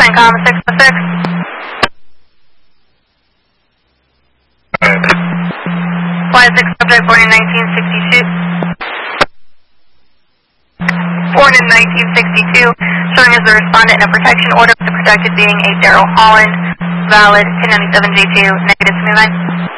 CENTCOM 606. Flight 6 subject born in 1962. Born in 1962, showing as the respondent in a protection order with the protected being a Daryl Holland, valid 1097J2, negative to movement.